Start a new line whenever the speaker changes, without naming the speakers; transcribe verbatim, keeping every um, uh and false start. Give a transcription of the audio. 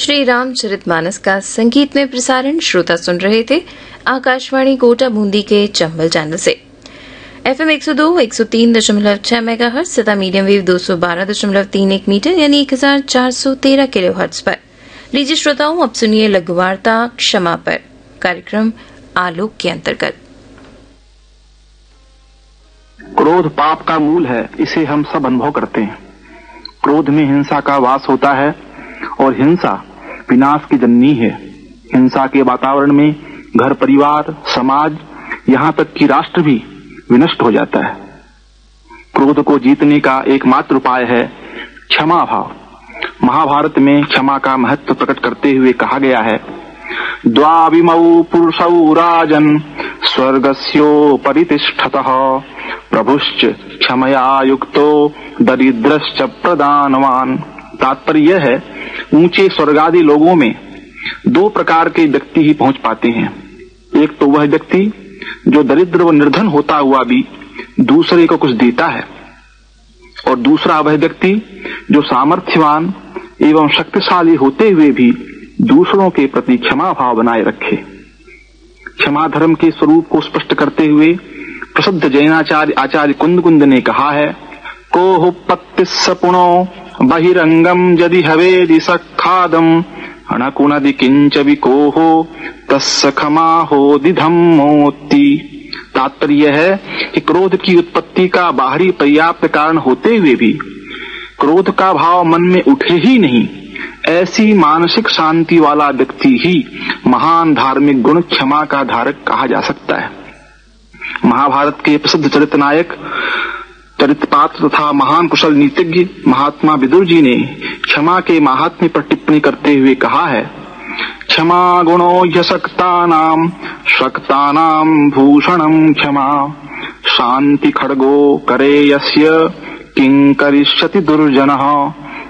श्री रामचरितमानस का संगीत में प्रसारण श्रोता सुन रहे थे आकाशवाणी कोटा बूंदी के चंबल चैनल से। एफएम एक सौ दो, एक सौ तीन दशमलव छह मेगाहर्ट्ज तथा मीडियम वेव दो सौ बारह दशमलव तीन एक मीटर यानी एक हजार चार सौ तेरह किलोहर्ट्ज पर। लीजिए श्रोताओं, अब सुनिए लघु वार्ता क्षमा पर, कार्यक्रम आलोक के अंतर्गत।
क्रोध पाप का मूल है, इसे हम सब अनुभव करते हैं। क्रोध में हिंसा का वास होता है और हिंसा विनाश की जननी है। हिंसा के वातावरण में घर, परिवार, समाज, यहाँ तक कि राष्ट्र भी विनष्ट हो जाता है। क्रोध को जीतने का एकमात्र उपाय है क्षमा भाव। महाभारत में क्षमा का महत्व प्रकट करते हुए कहा गया है, द्वाविमौ पुरुषौ राजन स्वर्गस्योपरि तिष्ठतः प्रभुश्च क्षमया युक्तो दरिद्रश्च प्रदानवान। तात्पर्य यह है, ऊंचे स्वर्गादि लोगों में दो प्रकार के व्यक्ति ही पहुंच पाते हैं। एक तो वह व्यक्ति जो दरिद्र व निर्धन होता हुआ भी दूसरे को कुछ देता है, और दूसरा वह व्यक्ति जो सामर्थ्यवान एवं शक्तिशाली होते हुए भी दूसरों के प्रति क्षमा भाव बनाए रखे। क्षमा धर्म के स्वरूप को स्पष्ट करते हुए प्रसिद्ध जैनाचार्य आचार्य कुंद ने कहा है, कोहु पत्तिस्स पुनो बहिरंगम यदि हवेदि सखादम अणकुणदि किंच विकोहो तस्य क्षमाहो दिधम्मोति। तात्पर्य है कि क्रोध की उत्पत्ति का बाहरी पर्याप्त कारण होते हुए भी क्रोध का भाव मन में उठे ही नहीं, ऐसी मानसिक शांति वाला व्यक्ति ही महान धार्मिक गुण क्षमा का धारक कहा जा सकता है। महाभारत के प्रसिद्ध चरित्र नायक, चरित्र पात्र तथा महान कुशल नीतिज्ञ महात्मा विदुर जी ने क्षमा के महात्म्य पर टिप्पणी करते हुए कहा है, क्षमा गुणो ह्यशक्तानां शक्तानां भूषणं क्षमा शांति खड्गो करे यस्य किं करिष्यति दुर्जनः